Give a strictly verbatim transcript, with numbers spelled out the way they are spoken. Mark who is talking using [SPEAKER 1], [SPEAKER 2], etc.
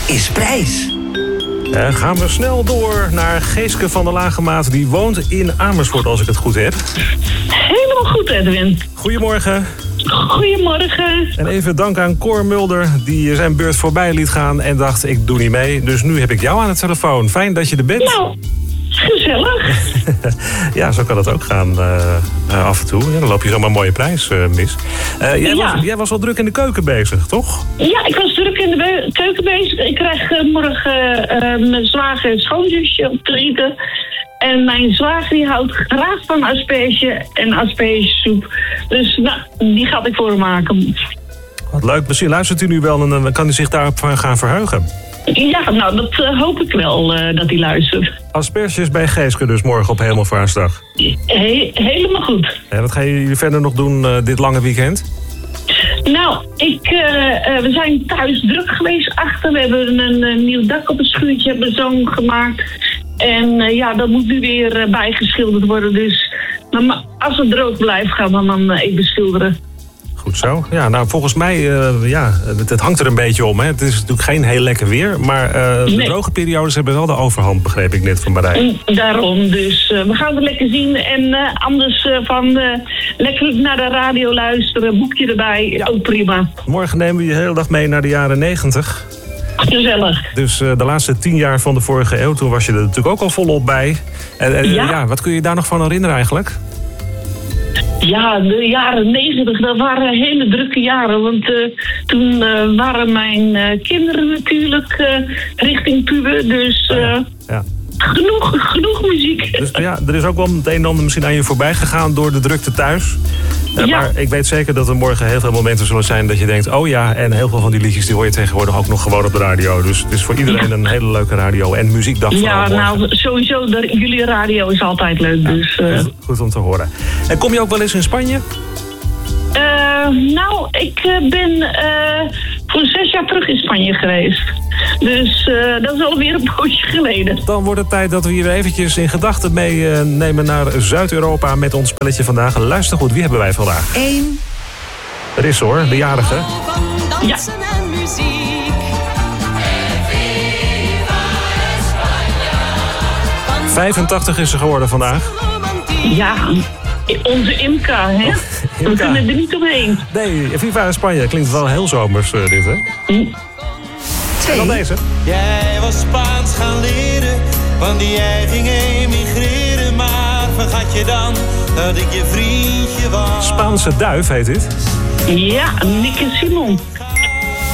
[SPEAKER 1] is prijs.
[SPEAKER 2] Uh, gaan we snel door naar Geeske van der Lagemaat. Die woont in Amersfoort, als ik het goed heb.
[SPEAKER 3] Helemaal goed, Edwin.
[SPEAKER 2] Goedemorgen.
[SPEAKER 3] Goedemorgen.
[SPEAKER 2] En even dank aan Cor Mulder, die zijn beurt voorbij liet gaan en dacht, ik doe niet mee. Dus nu heb ik jou aan de telefoon. Fijn dat je er bent.
[SPEAKER 3] Nou, gezellig.
[SPEAKER 2] Ja, zo kan het ook gaan uh, uh, af en toe. Ja, dan loop je zomaar een mooie prijs uh, mis. Uh, jij,
[SPEAKER 3] ja.
[SPEAKER 2] was, jij was al druk in de keuken bezig, toch?
[SPEAKER 3] Ja, ik was druk in de be- keuken bezig. Ik krijg uh, morgen uh, mijn zwager en schoonzusje op te eten. En mijn zwager die houdt graag van asperge en aspergesoep. Dus nou, die ga ik voor hem maken.
[SPEAKER 2] Wat leuk. Misschien luistert u nu wel en dan kan u zich daarop gaan verheugen.
[SPEAKER 3] Ja, nou, dat uh, hoop ik wel, uh, dat hij luistert.
[SPEAKER 2] Asperges bij Geeske dus morgen op Hemelvaartsdag.
[SPEAKER 3] He- helemaal goed.
[SPEAKER 2] En wat gaan jullie verder nog doen uh, dit lange weekend?
[SPEAKER 3] Nou, ik, uh, uh, we zijn thuis druk geweest achter. We hebben een, een nieuw dak op het schuurtje hebben we zo gemaakt. En uh, ja, dat moet nu weer uh, bijgeschilderd worden. Dus maar als het droog blijft, gaan we dan uh, even schilderen.
[SPEAKER 2] Goed zo. Ja, nou, volgens mij, uh, ja, het, het hangt er een beetje om. Hè. Het is natuurlijk geen heel lekker weer. Maar uh, de
[SPEAKER 3] nee.
[SPEAKER 2] droge periodes hebben wel de overhand, begreep ik net van Marijn.
[SPEAKER 3] Daarom, dus uh, we gaan het lekker zien. En uh, anders uh, van uh, lekker naar de radio luisteren, boekje erbij, ja. Ook prima.
[SPEAKER 2] Morgen nemen we je de hele dag mee naar de jaren negentig.
[SPEAKER 3] Gezellig.
[SPEAKER 2] Dus uh, de laatste tien jaar van de vorige eeuw, toen was je er natuurlijk ook al volop bij. En, en
[SPEAKER 3] ja?
[SPEAKER 2] ja, wat kun je daar nog van herinneren eigenlijk?
[SPEAKER 3] Ja, de jaren negentig, dat waren hele drukke jaren. Want uh, toen uh, waren mijn uh, kinderen natuurlijk uh, richting puber. Dus uh,
[SPEAKER 2] ja, ja.
[SPEAKER 3] Genoeg, genoeg muziek.
[SPEAKER 2] Dus ja, er is ook wel het een en ander misschien aan je voorbij gegaan door de drukte thuis. Uh, ja. Maar ik weet zeker dat er morgen heel veel momenten zullen zijn dat je denkt, oh ja, en heel veel van die liedjes die hoor je tegenwoordig ook nog gewoon op de radio. Dus het is voor iedereen ja. een hele leuke radio- en muziekdag.
[SPEAKER 3] Ja, nou sowieso, de, jullie radio is altijd leuk. Ja, dus, uh...
[SPEAKER 2] goed, goed om te horen. En kom je ook wel eens in Spanje?
[SPEAKER 3] Uh, nou, ik uh, ben uh, voor zes jaar terug in Spanje geweest. Dus uh, dat is alweer een poosje geleden.
[SPEAKER 2] Dan wordt het tijd dat we hier eventjes in gedachten meenemen naar Zuid-Europa met ons spelletje vandaag. Luister goed, wie hebben wij vandaag?
[SPEAKER 1] Eén.
[SPEAKER 2] Er is hoor, de jarige.
[SPEAKER 3] Ja.
[SPEAKER 2] vijfentachtig is ze geworden vandaag.
[SPEAKER 3] Ja, onze Imka, hè? Oh, Imka. We kunnen er niet omheen.
[SPEAKER 2] Nee, Viva Spanje klinkt wel heel zomers uh, dit, hè?
[SPEAKER 3] Mm.
[SPEAKER 2] En dan deze.
[SPEAKER 4] Jij was Spaans gaan leren, want jij ging emigreren. Maar vergat je dan dat ik je vriendje was?
[SPEAKER 2] Spaanse duif heet dit.
[SPEAKER 3] Ja, Nick en Simon.